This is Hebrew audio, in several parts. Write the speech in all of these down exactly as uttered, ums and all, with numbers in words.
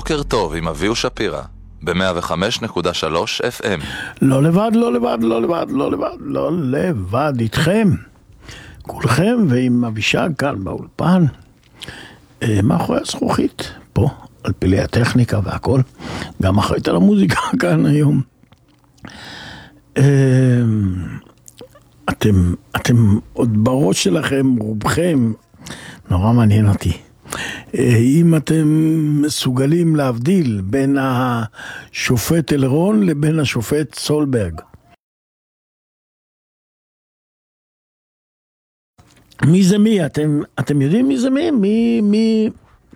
בוקר טוב עם אביהו שפירא, ב-מאה וחמש נקודה שלוש אף אם. לא לבד, לא לבד, לא לבד, לא לבד, לא לבד, איתכם, כולכם, ועם אבישג כאן באולפן, מאחורי הזכוכית, פה, על פילי הטכניקה והכל, גם אחראית על המוזיקה כאן היום. אתם, אתם עוד בראש שלכם, רובכם, נורא מעניין אותי. אם אתם מסוגלים להבדיל בין השופט אלרון לבין השופט סולברג. מי זה מי? אתם, אתם יודעים מי זה מי? מי, מי,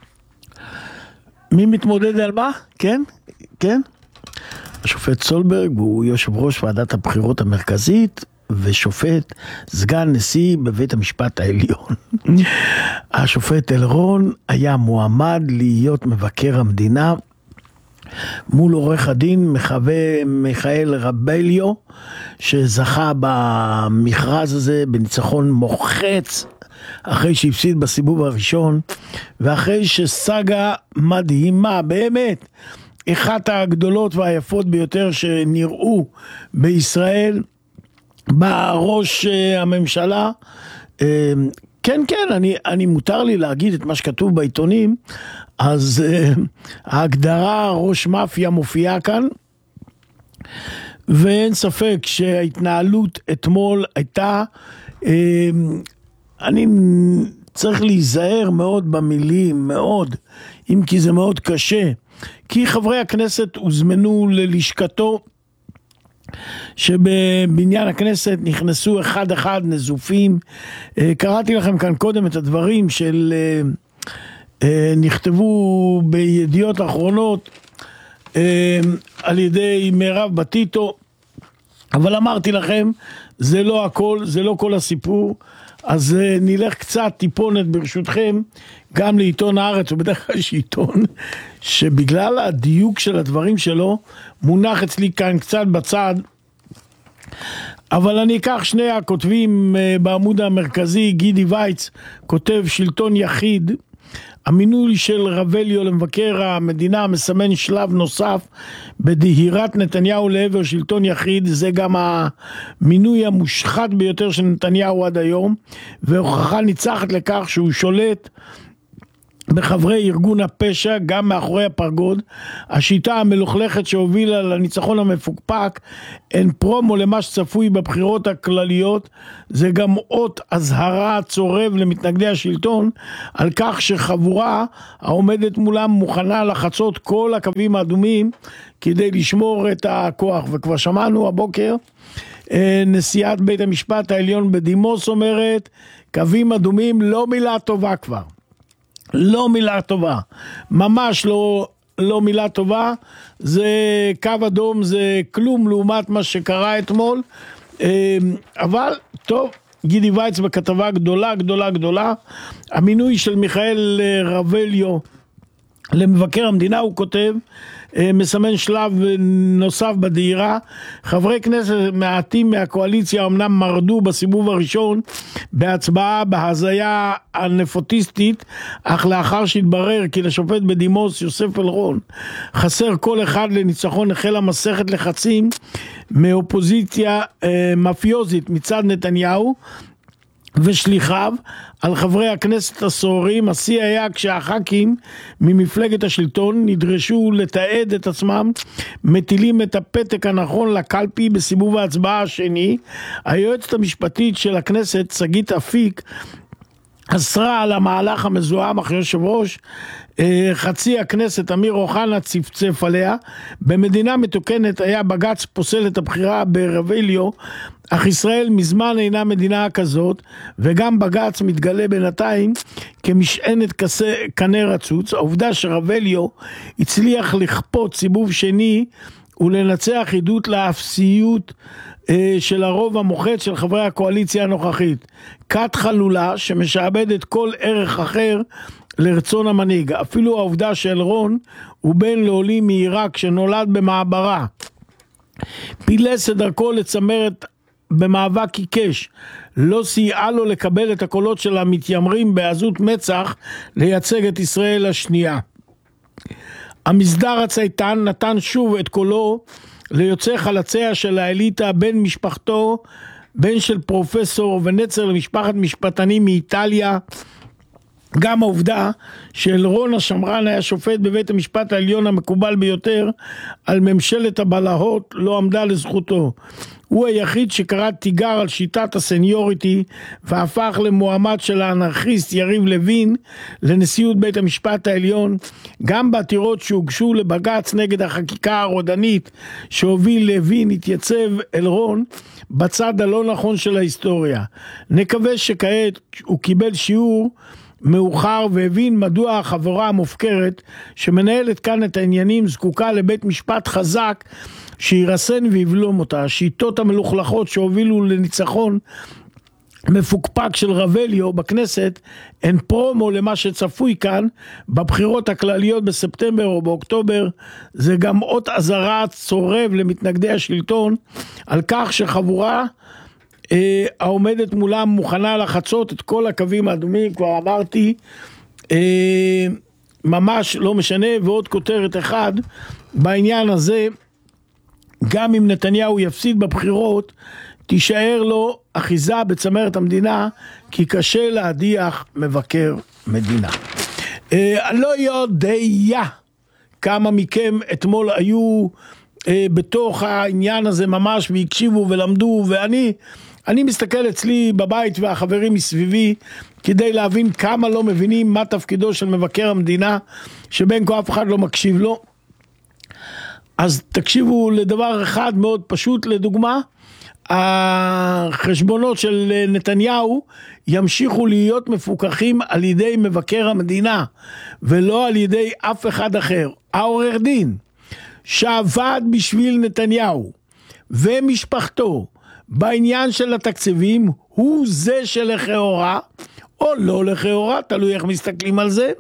מי מתמודד על מה? כן? כן? השופט סולברג הוא יושב ראש ועדת הבחירות המרכזית, ושופט סגן נשיא בבית המשפט העליון. השופט אלרון היה מועמד להיות מבקר המדינה מול עורך הדין מיכאל רבליו, שזכה במכרז הזה בניצחון מוחץ אחרי שהפסיד בסיבוב הראשון, ואחרי שסגה מדהימה באמת, אחת הגדולות והיפות ביותר שנראו בישראל, בראש הממשלה. כן, כן, אני, אני מותר לי להגיד את מה שכתוב בעיתונים, אז ההגדרה ראש מאפיה מופיעה כאן, ואין ספק שההתנהלות אתמול הייתה, אני צריך להיזהר מאוד במילים, מאוד, אם כי זה מאוד קשה, כי חברי הכנסת הוזמנו ללשכתו, שבבניין הכנסת נכנסו אחד אחד נזופים. קראתי לכם כאן קודם את הדברים של נכתבו בידיעות אחרונות על ידי מירב בתיתו, אבל אמרתי לכם זה לא הכל, זה לא כל הסיפור. אז נלך קצת טיפונת ברשותכם גם לעיתון הארץ, ובדרך כלל יש עיתון שבגלל הדיוק של הדברים שלו מונח אצלי כאן קצת בצד, אבל אני אקח שני הכותבים בעמוד המרכזי. גידי וייץ כותב שלטון יחיד, המינוי של רבליו למבקר המדינה מסמן שלב נוסף בדהירת נתניהו לעבר שלטון יחיד. זה גם המינוי המושחת ביותר של נתניהו עד היום, והוכחה ניצחת לכך שהוא שולט בחברי ארגון הפשע גם מאחורי הפרגוד. השיטה המלוכלכת שהובילה לניצחון המפוקפק אין פרומו למה שצפוי בבחירות הכלליות, זה גם אות הזהרה צורב למתנגדי השלטון על כך שחבורה העומדת מולם מוכנה לחצות כל הקווים האדומים כדי לשמור את הכוח. וכבר שמענו הבוקר נשיאת בית המשפט העליון בדימוס אומרת קווים אדומים לא מילה טובה, כבר לא מילה טובה, ממש לא, לא מילה טובה, זה קו אדום, זה כלום לעומת מה שקרה אתמול. אבל טוב, גידי וייץ בכתבה גדולה גדולה גדולה, המינוי של מיכאל רבליו למבקר המדינה, הוא כותב, מסמן שלב נוסף בדהירה. חברי כנסת מעטים מהקואליציה אמנם מרדו בסיבוב הראשון בהצבעה בהזיה הנפוטיסטית, אך לאחר שהתברר כי לשופט בדימוס יוסף אלרון חסר כל אחד לניצחון, החלה מסכת לחצים מאופוזיציה מאפיוזית מצד נתניהו ושליחיו על חברי הכנסת הסוערים. השיא היה כשהח"כים ממפלגת השלטון נדרשו לתעד את עצמם מטילים את הפתק הנכון לקלפי בסיבוב ההצבעה השני. היועצת המשפטית של הכנסת שגית אפיק אסרה על המהלך המזוהם, אך יושב ראש חצי הכנסת אמיר אוחנה צפצף עליה. במדינה מתוקנת היה בג"ץ פוסל את הבחירה ברבליו, אך ישראל מזמן אינה מדינה כזאת, וגם בג"ץ מתגלה בינתיים כמשענת קנה רצוץ. העובדה שרבליו הצליח לכפות סיבוב שני ולנצח עדות לאפסיות של הרוב המוחץ של חברי הקואליציה הנוכחית, כת חלולה שמשעבדת כל ערך אחר לרצון המנהיג. אפילו העובדה שאלרון הוא בן לעולים מעיראק שנולד במעברה, פילס את דרכו לצמרת במאבק עיקש, לא סייעה לו לקבל את הקולות של המתיימרים בעזות מצח לייצג את ישראל השנייה. המסדר הצייתן נתן שוב את קולו ליוצא חלציה של האליטה, בן משפחתו, בן של פרופסור ונצר למשפחת משפטנים מאיטליה. גם העובדה שאלרון השמרן היה שופט בבית המשפט העליון המקובל ביותר על ממשלת הבלהות לא עמדה לזכותו. הוא היחיד שקרא תיגר על שיטת הסניוריטי והפך למועמד של האנרכיסט יריב לוין לנשיאות בית המשפט העליון. גם בעתירות שהוגשו לבג"ץ נגד החקיקה הרודנית שהוביל לוין התייצב אלרון בצד הלא נכון של ההיסטוריה. נקווה שכעת הוא קיבל שיעור מאוחר והבין מדוע החבורה המופקרת שמנהלת כאן את העניינים זקוקה לבית משפט חזק שירסן ויבלום אותה. השיטות המלוכלכות שהובילו לניצחון מפוקפק של רבליו בכנסת הן פרומו למה שצפוי כאן בבחירות הכלליות בספטמבר או באוקטובר. זה גם אות אזהרה צורב למתנגדי השלטון על כך שחבורה אה, העומדת מולם מוכנה לחצות את כל הקווים האדומים. כבר אמרתי, אה, ממש לא משנה. ועוד כותרת אחד בעניין הזה, גם אם נתניהו יפסיד בבחירות תישאר לו אחיזה בצמרת המדינה, כי קשה להדיח מבקר מדינה. אה, אני לא יודע כמה מכם אתמול היו אה, בתוך העניין הזה ממש והקשיבו ולמדו, ואני אני מסתכל אצלי בבית והחברים מסביבי כדי להבין כמה לא מבינים מה תפקידו של מבקר המדינה, שבין כה אף אחד לא מקשיב לו. אז תקשיבו לדבר אחד מאוד פשוט. לדוגמה, החשבונות של נתניהו ימשיכו להיות מפוקחים על ידי מבקר המדינה ולא על ידי אף אחד אחר. העורך דין שעבד בשביל נתניהו ומשפחתו בעניין של התקציבים הוא זה שלכאורה או לא לכאורה, תלוי איך מסתכלים על זה,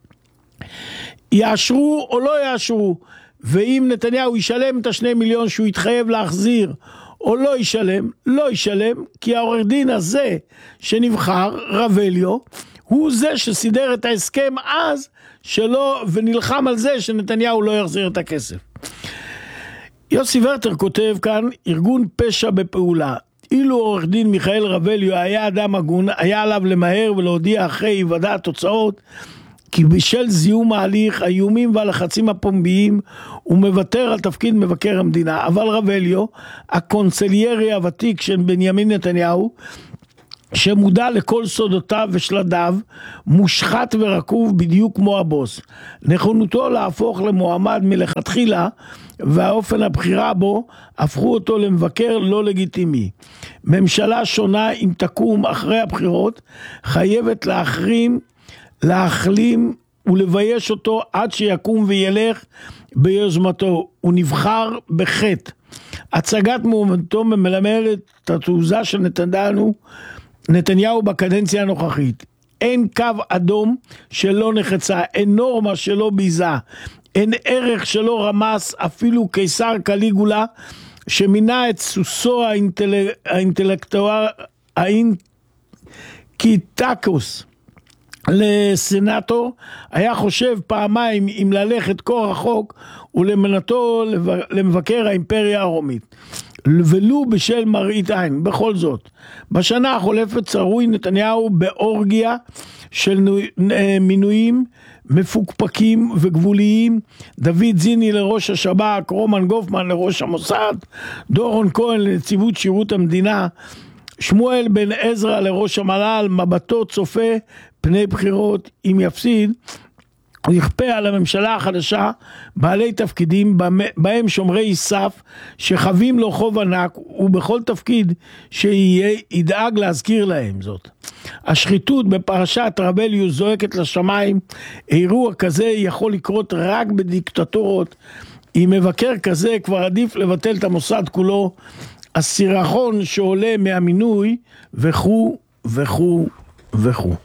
יאשרו או לא יאשרו. ואם נתניהו ישלם את השני מיליון שהוא יתחייב להחזיר או לא ישלם, לא ישלם, כי העורך דין הזה שנבחר, רבליו, הוא זה שסידר את ההסכם אז שלו ונלחם על זה שנתניהו לא יחזיר את הכסף. יוסי ורטר כותב כאן, ארגון פשע בפעולה. אילו עורך דין מיכאל רבליו היה אדם הגון, היה עליו למהר ולהודיע אחרי היוודע התוצאות, כי בשל זיהום ההליך, האיומים והלחצים הפומביים, הוא מוותר על תפקיד מבקר המדינה. אבל רבליו, הקונסליירי הוותיק של בנימין נתניהו, שמודע לכל סודותיו ושלדיו, מושחת ורקוב בדיוק כמו הבוס. נכונותו להפוך למועמד מלכתחילה, והאופן הבחירה בו, הפכו אותו למבקר לא לגיטימי. ממשלה שונה, אם תקום אחרי הבחירות, חייבת להחרים, להחלים ולבייש אותו עד שיקום וילך ביוזמתו. הוא נבחר בחטא. הצגת מועמדותו מלמדת את התעוזה של נתניהו, נתניהו בקדנציה הנוכחית. אין קו אדום שלא נחצה, אין נורמה שלא ביזה, אין ערך שלא רמס, אפילו קיסר קליגולה שמינה את סוסו האינטל... האינטלקטואל האינקיטקוס לסנאטור, היה חושב פעמיים אם ללכת כה רחוק ולמנתו למבקר האימפריה הרומית, ולו בשל מראית עין. בכל זאת, בשנה החולפת צרוי נתניהו באורגיה של מינויים מפוקפקים וגבוליים. דוד זיני לראש השב"כ, רומן גופמן לראש המוסד, דורון כהן לנציבות שירות המדינה, שמואל בן עזרא לראש המל"ל. מבטו צופה פני בחירות. אם יפסיד, הוא יכפה על הממשלה החדשה בעלי תפקידים בהם שומרי סף שחווים לו חוב ענק, ובכל תפקיד שיהיה ידאג להזכיר להם זאת. השחיתות בפרשת רבליו זועקת לשמיים. אירוע כזה יכול לקרות רק בדיקטטורות. עם מבקר כזה כבר עדיף לבטל את המוסד כולו. הסירחון שעולה מהמינוי וכו' וכו' וכו'.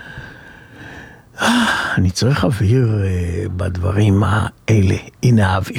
אני צריך אוויר בדברים האלה. הנה האוויר.